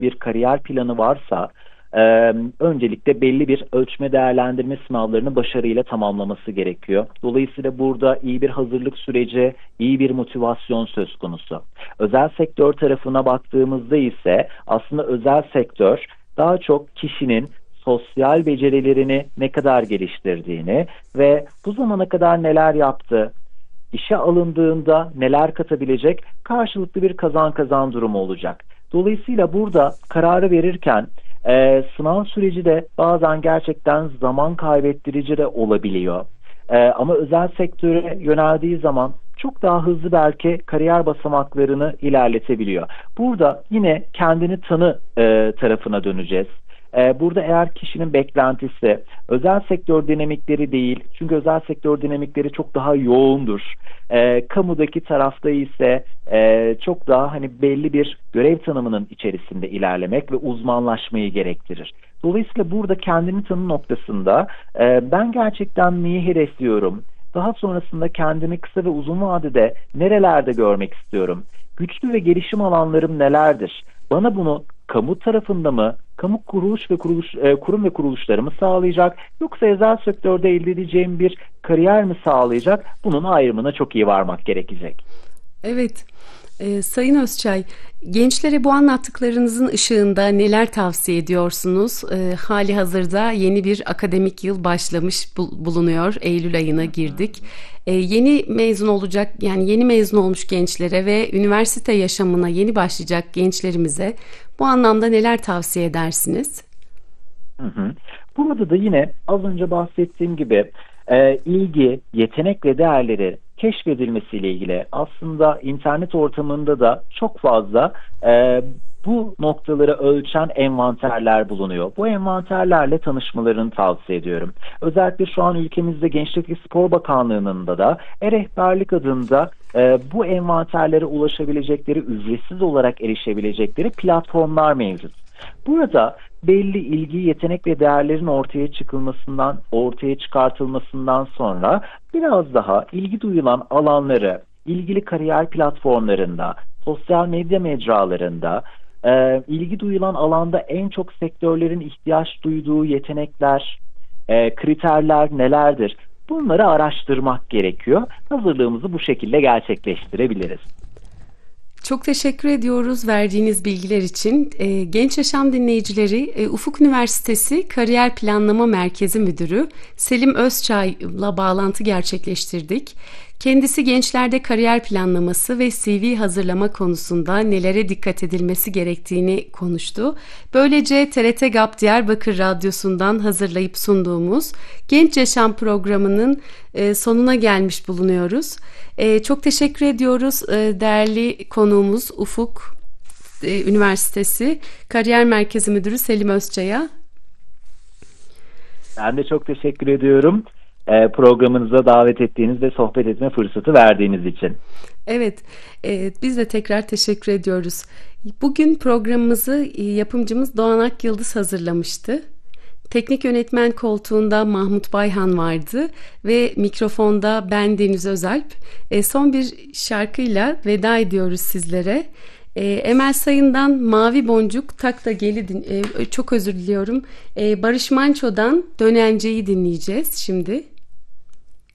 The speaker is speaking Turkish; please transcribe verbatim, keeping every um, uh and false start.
bir kariyer planı varsa e, öncelikle belli bir ölçme değerlendirme sınavlarını başarıyla tamamlaması gerekiyor. Dolayısıyla burada iyi bir hazırlık süreci, iyi bir motivasyon söz konusu. Özel sektör tarafına baktığımızda ise aslında özel sektör daha çok kişinin sosyal becerilerini ne kadar geliştirdiğini ve bu zamana kadar neler yaptı, işe alındığında neler katabilecek, karşılıklı bir kazan kazan durumu olacak. Dolayısıyla burada kararı verirken e, sınav süreci de bazen gerçekten zaman kaybettirici de olabiliyor. E, ama özel sektöre yöneldiği zaman çok daha hızlı belki kariyer basamaklarını ilerletebiliyor. Burada yine kendini tanı e, tarafına döneceğiz. Burada eğer kişinin beklentisi özel sektör dinamikleri değil, çünkü özel sektör dinamikleri çok daha yoğundur. E, kamudaki tarafta ise e, çok daha hani belli bir görev tanımının içerisinde ilerlemek ve uzmanlaşmayı gerektirir. Dolayısıyla burada kendini tanı noktasında e, ben gerçekten neyi hedefliyorum? Daha sonrasında kendimi kısa ve uzun vadede nerelerde görmek istiyorum? Güçlü ve gelişim alanlarım nelerdir? Bana bunu kamu tarafında mı, kamu kuruluş ve kuruluş, e, kurum ve kuruluşları mı sağlayacak, yoksa özel sektörde elde edeceğim bir kariyer mi sağlayacak? Bunun ayrımına çok iyi varmak gerekecek. Evet, e, Sayın Özçay, gençlere bu anlattıklarınızın ışığında neler tavsiye ediyorsunuz? E, hali hazırda yeni bir akademik yıl başlamış bul- bulunuyor. Eylül ayına girdik. E, yeni mezun olacak, yani yeni mezun olmuş gençlere ve üniversite yaşamına yeni başlayacak gençlerimize bu anlamda neler tavsiye edersiniz? Hı hı. Burada da yine az önce bahsettiğim gibi e, ilgi, yetenek ve değerleri keşfedilmesiyle ilgili aslında internet ortamında da çok fazla e, bu noktaları ölçen envanterler bulunuyor. Bu envanterlerle tanışmalarını tavsiye ediyorum. Özellikle şu an ülkemizde Gençlik ve Spor Bakanlığı'nın da e-rehberlik adında e, bu envanterlere ulaşabilecekleri, ücretsiz olarak erişebilecekleri platformlar mevcut. Burada belli ilgi, yetenek ve değerlerin ortaya çıkılmasından, ortaya çıkartılmasından sonra biraz daha ilgi duyulan alanları ilgili kariyer platformlarında, sosyal medya mecralarında, e, ilgi duyulan alanda en çok sektörlerin ihtiyaç duyduğu yetenekler, e, kriterler nelerdir? Bunları araştırmak gerekiyor. Hazırlığımızı bu şekilde gerçekleştirebiliriz. Çok teşekkür ediyoruz verdiğiniz bilgiler için. E, Genç Yaşam dinleyicileri, e, Ufuk Üniversitesi Kariyer Planlama Merkezi Müdürü Selim Özçay'la bağlantı gerçekleştirdik. Kendisi gençlerde kariyer planlaması ve C V hazırlama konusunda nelere dikkat edilmesi gerektiğini konuştu. Böylece T R T GAP Diyarbakır Radyosu'ndan hazırlayıp sunduğumuz Genç Yaşam programının e, sonuna gelmiş bulunuyoruz. E, çok teşekkür ediyoruz e, değerli konuğumuz Ufuk e, Üniversitesi Kariyer Merkezi Müdürü Selim Özçay'a. Ben de çok teşekkür ediyorum. Programınıza davet ettiğiniz ve sohbet etme fırsatı verdiğiniz için. Evet, e, biz de tekrar teşekkür ediyoruz. Bugün programımızı e, yapımcımız Doğan Akyıldız hazırlamıştı. Teknik yönetmen koltuğunda Mahmut Bayhan vardı ve mikrofonda ben Deniz Özalp. E, son bir şarkıyla veda ediyoruz sizlere. E, Emel Sayın'dan Mavi Boncuk Tak da Geli din- e, çok özür diliyorum. E, Barış Manço'dan Dönence'yi dinleyeceğiz şimdi.